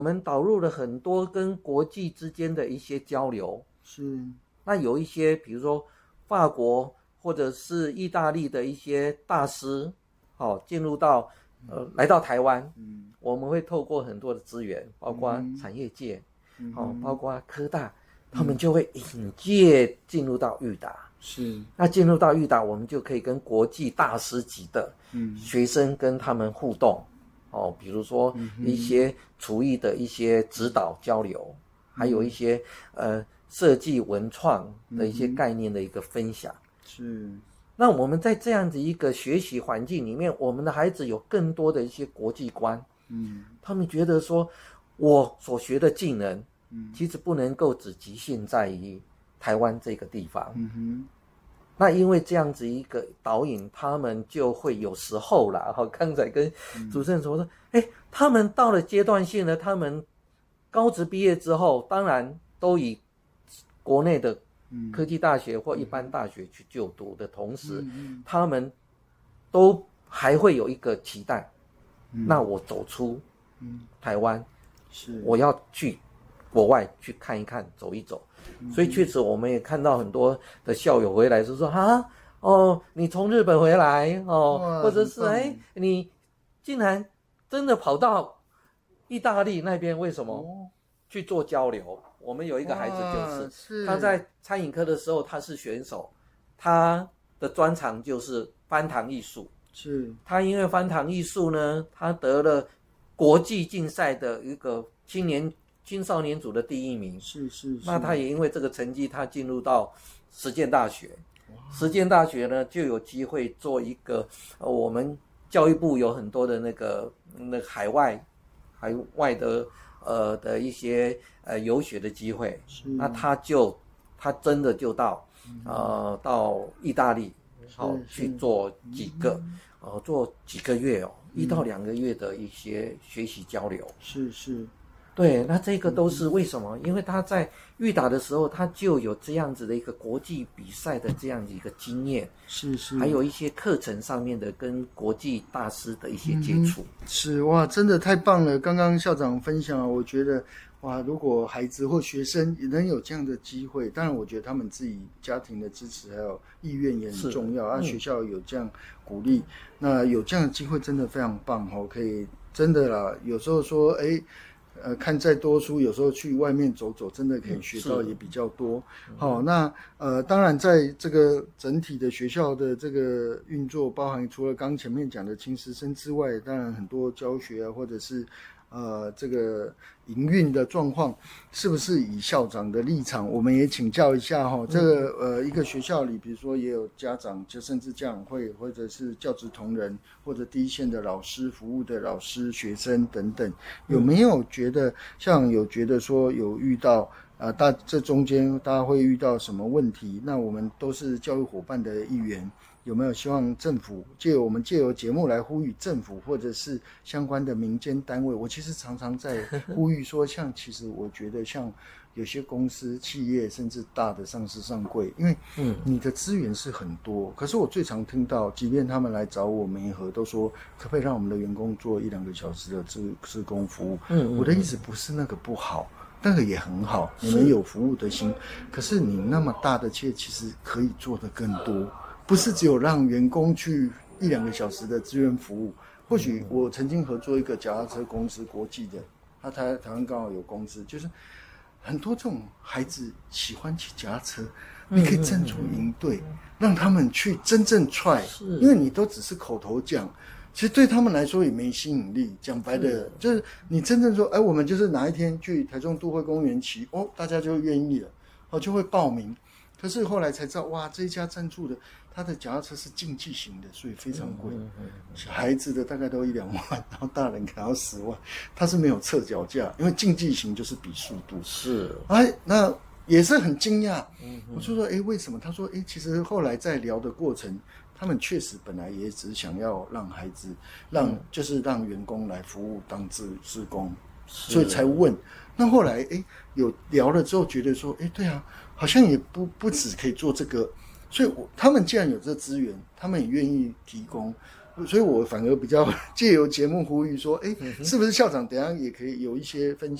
我们导入了很多跟国际之间的一些交流。 是， 那有一些比如说法国或者是意大利的一些大师，进入到来到台湾，我们会透过很多的资源，包括产业界，包括科大，他们就会引介进入到育达。 是， 那进入到育达，我们就可以跟国际大师级的学生跟他们互动，比如说一些厨艺的一些指导交流，还有一些设计文创的一些概念的一个分享。 是。 那我们在这样子一个学习环境里面，我们的孩子有更多的一些国际观，他们觉得说我所学的技能其实不能够只局限在于台湾这个地方。那因为这样子一个导引，他们就会有时候啦，刚才跟主持人说他们到了阶段性呢，他们高职毕业之后，当然都以国内的科技大学或一般大学去就读的同时，他们都还会有一个期待，那我走出台湾，我要去国外去看一看走一走。所以确实我们也看到很多的校友回来就说你从日本回来或者是你竟然真的跑到意大利那边，为什么去做交流？我们有一个孩子就是他在餐饮科的时候他是选手，他的专长就是翻糖艺术。 是， 他因为翻糖艺术呢，他得了国际竞赛的一个青少年组的第1名。 是。 那他也因为这个成绩，他进入到实践大学。实践大学呢，就有机会做一个我们教育部有很多的那个海外的一些游学的机会。那他真的就到意大利去做几个月1到2个月的一些学习交流。 是。 对，那这个都是为什么？因为他在育达的时候，他就有这样子的一个国际比赛的这样子一个经验， 是， 还有一些课程上面的跟国际大师的一些接触。 是，哇，真的太棒了！刚刚校长分享，我觉得哇，如果孩子或学生能有这样的机会，当然我觉得他们自己家庭的支持还有意愿也很重要，学校有这样鼓励，那有这样的机会真的非常棒可以真的啦，有时候说看再多书，有时候去外面走走，真的可以学到也比较多。那当然在这个整体的学校的这个运作，包含除了刚前面讲的亲师生之外，当然很多教学或者是这个营运的状况，是不是以校长的立场，我们也请教一下这个一个学校里，比如说也有家长，就甚至家长会，或者是教职同仁，或者第一线的老师、服务的老师、学生等等，有没有觉得有觉得说有遇到这中间大家会遇到什么问题？那我们都是教育伙伴的一员。有没有希望政府我们借由节目来呼吁政府或者是相关的民间单位？我其实常常在呼吁说，其实我觉得像有些公司、企业甚至大的上市上柜，因为你的资源是很多，可是我最常听到，即便他们来找我们都说，可不可以让我们的员工做1-2个小时的志工服务？我的意思不是那个不好。那个也很好，你们有服务的心，可是你那么大的企业，其实可以做得更多。不是只有让员工去1-2个小时的志愿服务。或许我曾经合作一个脚踏车公司，国际的，他台湾刚好有公司，就是很多这种孩子喜欢骑脚踏车，你可以赞助营队，让他们去真正 try， 因为你都只是口头讲，其实对他们来说也没吸引力。讲白的，就是你真正说，我们就是哪一天去台中都会公园骑，大家就愿意了，就会报名。可是后来才知道，哇，这一家赞助的，他的脚踏车是竞技型的，所以非常贵。小孩子的大概都1-2万，然后大人可能要10万。他是没有测脚架，因为竞技型就是比速度。是，那也是很惊讶。我就说，为什么？他说，其实后来在聊的过程，他们确实本来也只想要让孩子，就是让员工来服务当志工，所以才问。那后来有聊了之后，觉得说，对啊，好像也不只可以做这个，所以他们既然有这资源，他们也愿意提供。 所以我反而比较借由节目呼吁说，是不是校长等一下也可以有一些分